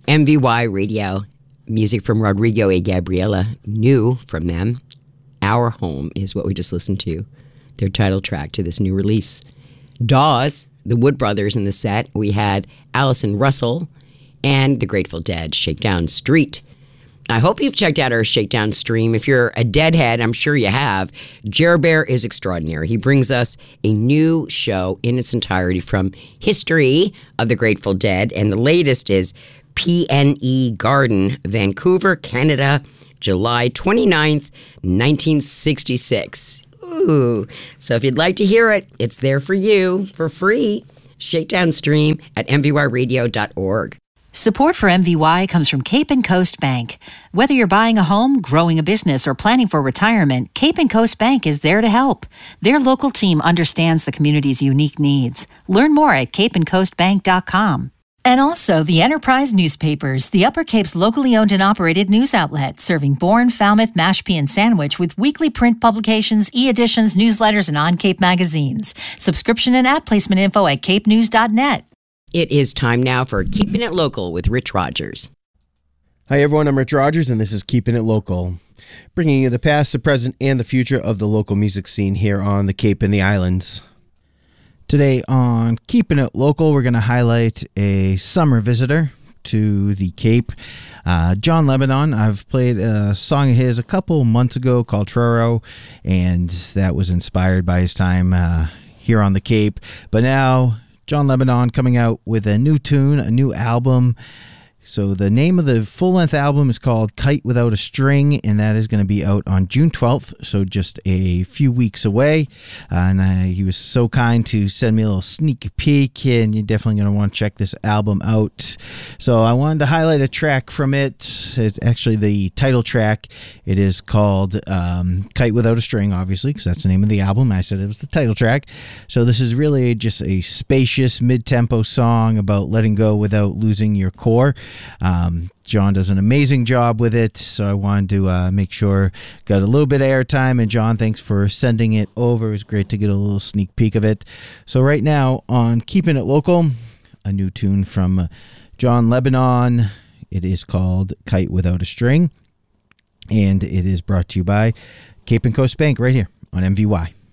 MVY Radio. Music from Rodrigo y Gabriela. New from them. Our Home is what we just listened to. Their title track to this new release. Dawes, the Wood Brothers in the set. We had Allison Russell and the Grateful Dead, Shakedown Street. I hope you've checked out our Shakedown stream. If you're a Deadhead, I'm sure you have. Jer Bear is extraordinary. He brings us a new show in its entirety from history of the Grateful Dead. And the latest is PNE Garden, Vancouver, Canada, July 29th, 1966. Ooh. So if you'd like to hear it, it's there for you for free. Shakedown stream at mvyradio.org. Support for MVY comes from Cape and Coast Bank. Whether you're buying a home, growing a business, or planning for retirement, Cape and Coast Bank is there to help. Their local team understands the community's unique needs. Learn more at capeandcoastbank.com. And also the Enterprise Newspapers, the Upper Cape's locally owned and operated news outlet, serving Bourne, Falmouth, Mashpee, and Sandwich with weekly print publications, e-editions, newsletters, and on-Cape magazines. Subscription and ad placement info at capenews.net. It is time now for Keeping It Local with Rich Rogers. Hi, everyone. I'm Rich Rogers, and this is Keeping It Local, bringing you the past, the present, and the future of the local music scene here on the Cape and the Islands. Today on Keeping It Local, we're going to highlight a summer visitor to the Cape, John Lebanon. I've played a song of his a couple months ago called Truro, and that was inspired by his time here on the Cape. But now John Lebanon coming out with a new tune, a new album. So the name of the full-length album is called Kite Without a String, and that is going to be out on June 12th, so just a few weeks away. And he was so kind to send me a little sneak peek, and you're definitely going to want to check this album out. So I wanted to highlight a track from it. It's actually the title track. It is called Kite Without a String, obviously, because that's the name of the album. I said it was the title track. So this is really just a spacious, mid-tempo song about letting go without losing your core. John does an amazing job with it, so I wanted to make sure got a little bit of airtime. And John, thanks for sending it over. It was great to get a little sneak peek of it. So right now on Keeping It Local, a new tune from John Lebanon. It is called Kite Without a String, and it is brought to you by Cape and Coast Bank right here on MVY.